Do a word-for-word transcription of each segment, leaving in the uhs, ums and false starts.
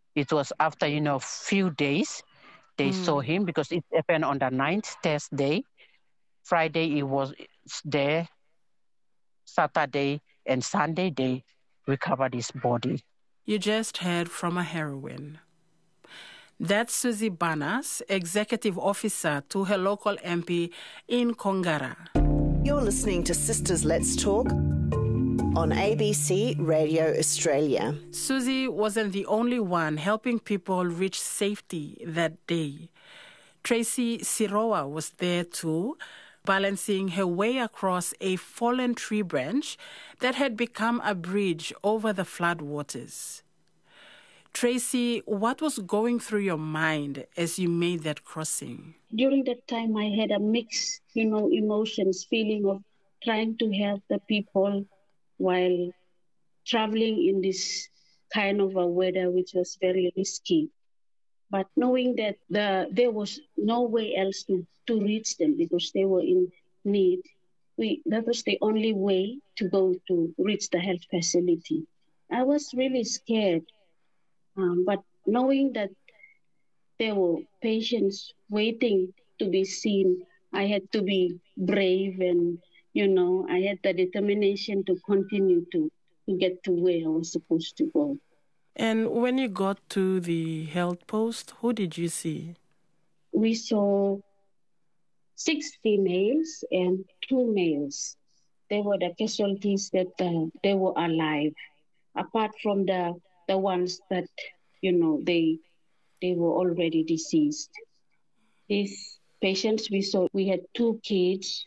It was after, you know, few days they saw Mm. him because it happened on the ninth, Thursday. Friday he was there. Saturday and Sunday they recovered his body. You just heard from a heroine. That's Susie Banas, executive officer to her local M P in Kongara. You're listening to Sisters Let's Talk on A B C Radio Australia. Susie wasn't the only one helping people reach safety that day. Tracy Siroa was there too, balancing her way across a fallen tree branch that had become a bridge over the floodwaters. Tracy, what was going through your mind as you made that crossing? During that time, I had a mix, you know, emotions, feeling of trying to help the people while traveling in this kind of a weather, which was very risky. But knowing that the, there was no way else to, to reach them because they were in need, we, that was the only way to go to reach the health facility. I was really scared, um, but knowing that there were patients waiting to be seen, I had to be brave and, you know, I had the determination to continue to, to get to where I was supposed to go. And when you got to the health post, who did you see? We saw six females and two males. They were the casualties that uh, they were alive, apart from the the ones that, you know, they they were already deceased. These patients we saw, we had two kids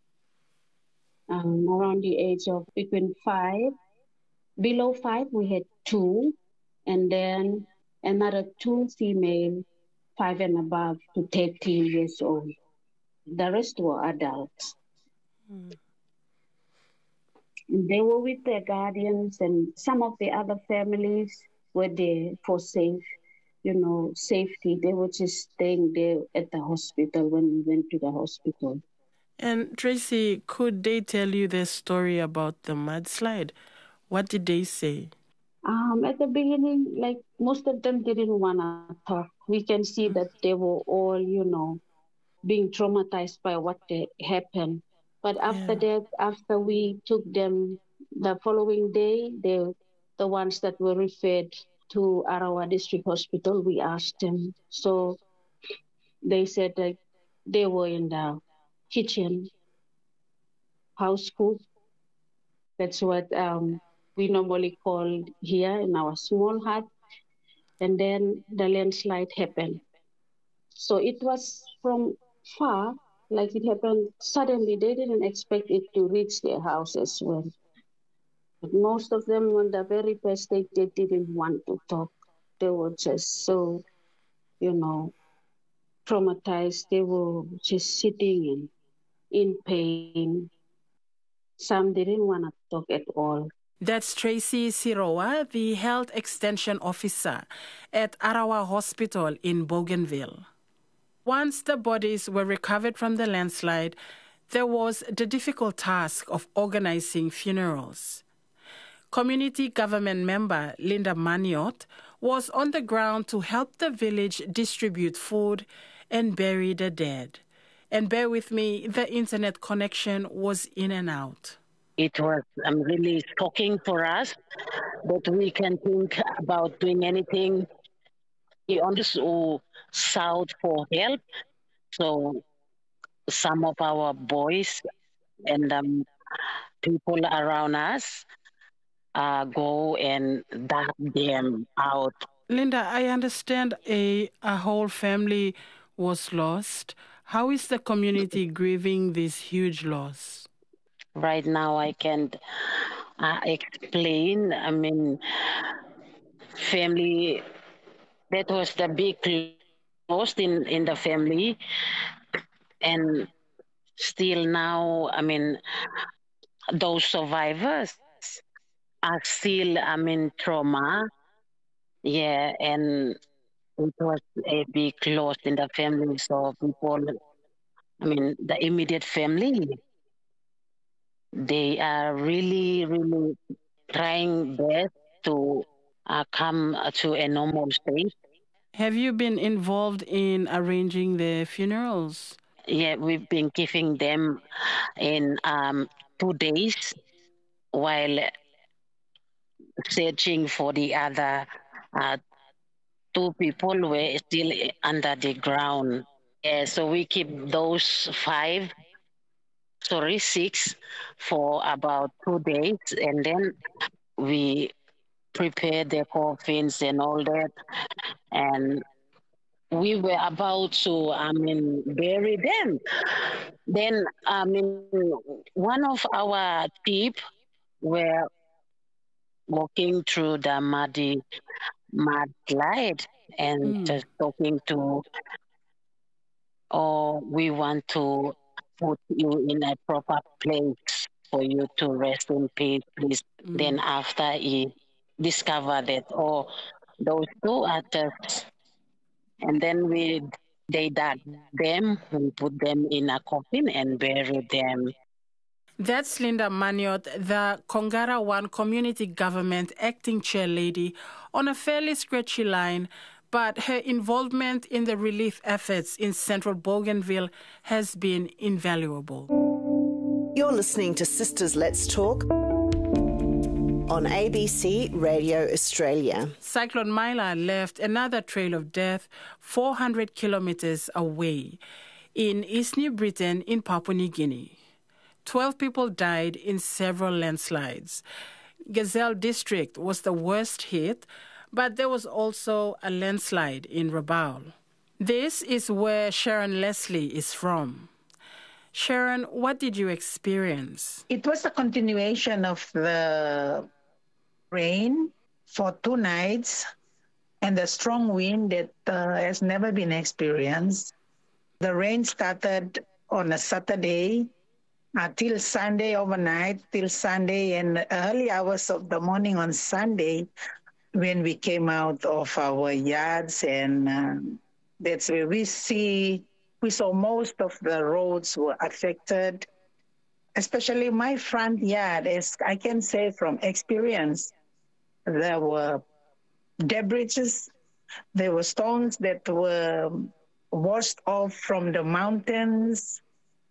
um, around the age of between five. Below five, we had two, and then another two female, five and above to thirteen years old. The rest were adults. Mm. They were with their guardians, and some of the other families were there for safe, you know, safety. They were just staying there at the hospital when we went to the hospital. And Tracy, could they tell you their story about the mudslide? What did they say? Um, at the beginning, like most of them didn't want to talk. We can see that they were all, you know, being traumatized by what they happened. But after Yeah. that, after we took them the following day, they, the ones that were referred to Arawa District Hospital, we asked them. So they said that they were in the kitchen, house cook. That's what um, we normally call here in our small hut. And then the landslide happened. So it was from far, like it happened suddenly. They didn't expect it to reach their house as well. But most of them, on the very first day, they didn't want to talk. They were just so, you know, traumatized. They were just sitting in, in pain. Some didn't want to talk at all. That's Tracy Siroa, the health extension officer at Arawa Hospital in Bougainville. Once the bodies were recovered from the landslide, there was the difficult task of organizing funerals. Community government member Linda Maniot was on the ground to help the village distribute food and bury the dead. And bear with me, the internet connection was in and out. It was um, really shocking for us that we can think about doing anything. We only saw shout for help. So some of our boys and um, people around us uh, go and dug them out. Linda, I understand a, a whole family was lost. How is the community grieving this huge loss? Right now, I can't uh, explain. I mean, family, that was the big loss in, in the family. And still now, I mean, those survivors are still, I mean, trauma. Yeah, and it was a big loss in the family. So people, I mean, the immediate family, they are really, really trying best to uh, come to a normal state. Have you been involved in arranging the funerals? Yeah, we've been giving them in um, two days while searching for the other uh, two people were still under the ground. Yeah, so we keep those five, sorry, six for about two days, and then we prepare the coffins and all that. And we were about to, I mean, bury them. Then, I mean, one of our sheep were walking through the muddy mud glide and Mm. just talking to, oh, we want to put you in a proper place for you to rest in peace, please. Mm. Then after he discovered that, oh, those two are just, and then we they dug them, we put them in a coffin and buried them. That's Linda Maniot, the Kongara One Community Government acting chair lady, on a fairly scratchy line, but her involvement in the relief efforts in central Bougainville has been invaluable. You're listening to Sisters Let's Talk on A B C Radio Australia. Cyclone Mila left another trail of death four hundred kilometers away in East New Britain in Papua New Guinea. Twelve people died in several landslides. Gazelle District was the worst hit, but there was also a landslide in Rabaul. This is where Sharon Leslie is from. Sharon, what did you experience? It was a continuation of the rain for two nights and the strong wind that uh, has never been experienced. The rain started on a Saturday uh, till Sunday overnight, till Sunday and early hours of the morning on Sunday when we came out of our yards, and uh, that's where we see we saw most of the roads were affected, especially my front yard, as I can say from experience. There were debris, there were stones that were washed off from the mountains,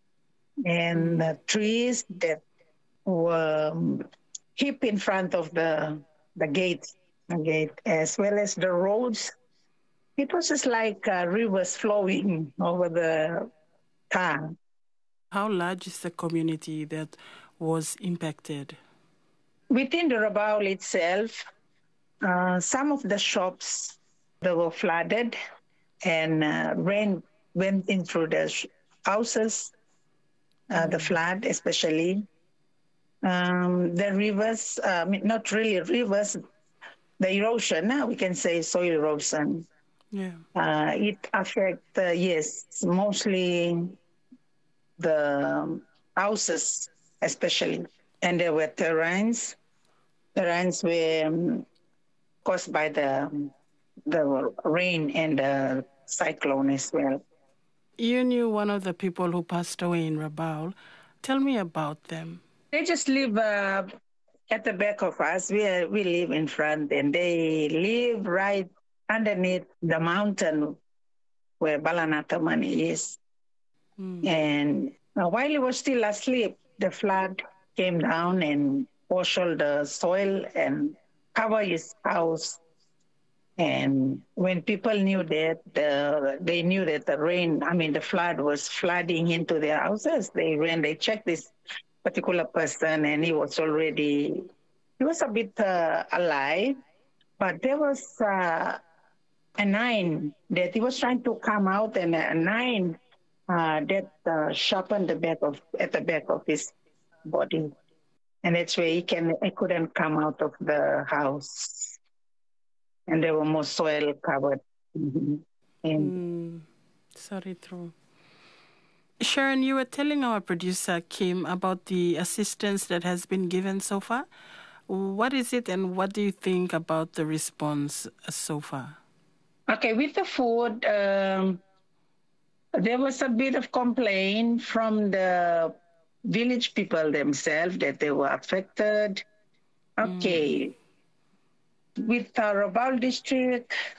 and uh, trees that were heaped in front of the the gate, the gate, as well as the roads. It was just like uh, rivers flowing over the town. How large is the community that was impacted? Within the Rabaul itself, uh, some of the shops that were flooded, and uh, rain went in through the sh- houses, uh, the flood especially. Um, the rivers, uh, not really rivers, the erosion, uh, we can say soil erosion. Yeah. Uh, it affects, uh, yes, mostly the houses, especially. And there were terrains. Terrains were um, caused by the the rain and the cyclone as well. You knew one of the people who passed away in Rabaul. Tell me about them. They just live uh, at the back of us. We are, we live in front, and they live right underneath the mountain where Balanatamani is. Mm. And uh, while he was still asleep, the flood came down and washed all the soil and covered his house. And when people knew that, uh, they knew that the rain, I mean, the flood was flooding into their houses, they ran, they checked this particular person, and he was already, he was a bit uh, alive, but there was uh, a nine that he was trying to come out, and a nine uh, that uh, sharpened the back of, at the back of his body. And that's where he, can, he couldn't come out of the house. And there were more soil covered. Mm-hmm. And mm, sorry, true. Sharon, you were telling our producer, Kim, about the assistance that has been given so far. What is it, and what do you think about the response so far? Okay, with the food, um, there was a bit of complaint from the village people themselves that they were affected. Okay. Mm. with uh, Rabaul District,